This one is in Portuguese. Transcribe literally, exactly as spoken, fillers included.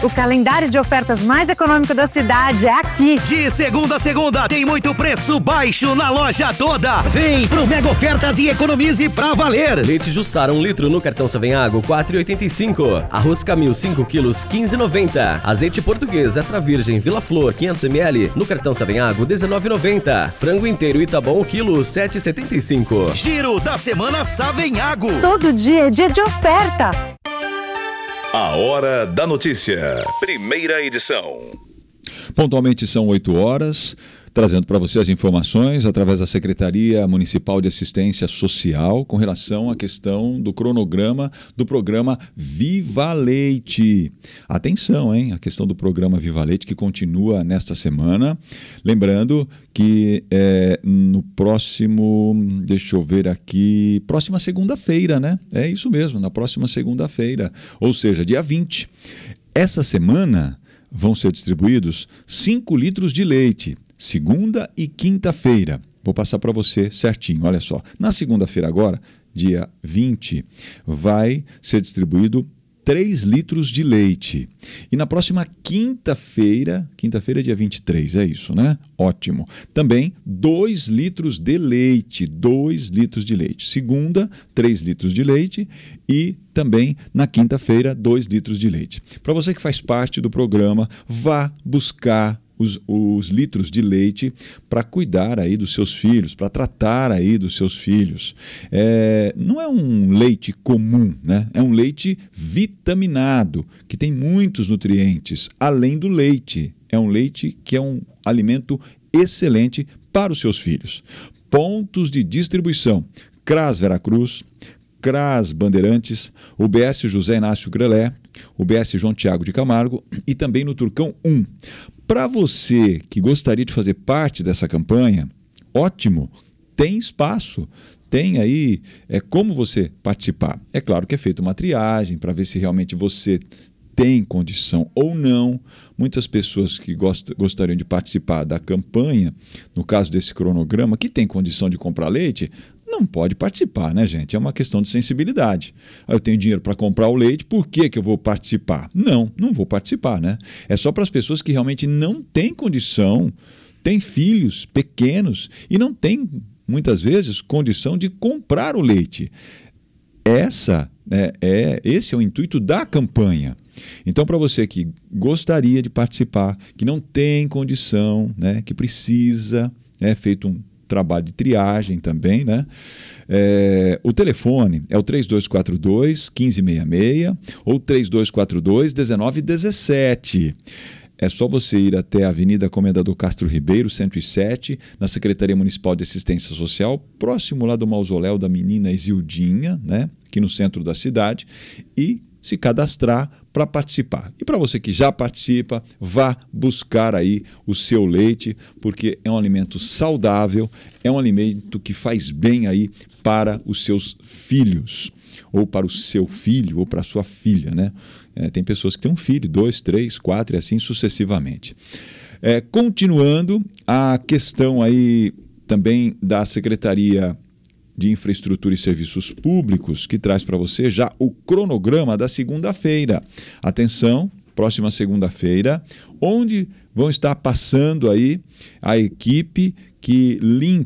O calendário de ofertas mais econômico da cidade é aqui. De segunda a segunda tem muito preço baixo na loja toda. Vem pro Mega Ofertas e economize pra valer. Leite Jussara um litro no cartão Savenhago quatro reais e oitenta e cinco centavos. Arroz Camil cinco quilos quinze reais e noventa centavos. Azeite português extra virgem Vila Flor quinhentos mililitros no cartão Savenhago dezenove reais e noventa centavos. Frango inteiro Itabom quilo sete reais e setenta e cinco centavos. Giro da semana Savenhago. Todo dia é dia de oferta. A Hora da Notícia. Primeira edição. Pontualmente são oito horas, trazendo para você as informações através da Secretaria Municipal de Assistência Social com relação à questão do cronograma do programa Viva Leite. Atenção, hein? A questão do programa Viva Leite que continua nesta semana. Lembrando que é, no próximo, deixa eu ver aqui, próxima segunda-feira, né? É isso mesmo, na próxima segunda-feira, ou seja, dia vinte. Essa semana vão ser distribuídos cinco litros de leite, segunda e quinta-feira. Vou passar para você certinho, olha só. Na segunda-feira agora, dia vinte, vai ser distribuído três litros de leite. E na próxima quinta-feira, quinta-feira é dia vinte e três, é isso, né? Ótimo. Também dois litros de leite, dois litros de leite. Segunda, três litros de leite e também na quinta-feira, dois litros de leite. Para você que faz parte do programa, vá buscar Os, os litros de leite para cuidar aí dos seus filhos, para tratar aí dos seus filhos. É, não é um leite comum, né? É um leite vitaminado, que tem muitos nutrientes, além do leite. É um leite que é um alimento excelente para os seus filhos. Pontos de distribuição: CRAS Veracruz, CRAS Bandeirantes, U B S José Inácio Grelé, U B S João Tiago de Camargo e também no Turcão um. Para você que gostaria de fazer parte dessa campanha, ótimo, tem espaço, tem aí é, como você participar. É claro que é feita uma triagem para ver se realmente você tem condição ou não. Muitas pessoas que gost, gostariam de participar da campanha, no caso desse cronograma, que tem condição de comprar leite, não pode participar, né, gente? É uma questão de sensibilidade. Eu tenho dinheiro para comprar o leite, por que que eu vou participar? Não, não vou participar, né? É só para as pessoas que realmente não têm condição, têm filhos pequenos e não têm, muitas vezes, condição de comprar o leite. Essa, é, é, esse é o intuito da campanha. Então, para você que gostaria de participar, que não tem condição, né, que precisa, é feito um trabalho de triagem também, né? É, o telefone é o três dois quatro dois, um cinco seis seis ou três dois quatro dois, um nove um sete. É só você ir até a Avenida Comendador Castro Ribeiro, cento e sete, na Secretaria Municipal de Assistência Social, próximo lá do mausoléu da menina Isildinha, né? Aqui no centro da cidade, e se cadastrar para participar. E para você que já participa, vá buscar aí o seu leite, porque é um alimento saudável, é um alimento que faz bem aí para os seus filhos, ou para o seu filho, ou para a sua filha, né? É, tem pessoas que têm um filho, dois, três, quatro e assim sucessivamente. É, continuando, a questão aí também da Secretaria de Infraestrutura e Serviços Públicos, que traz para você já o cronograma da segunda-feira. Atenção, próxima segunda-feira, onde vão estar passando aí a equipe que limpa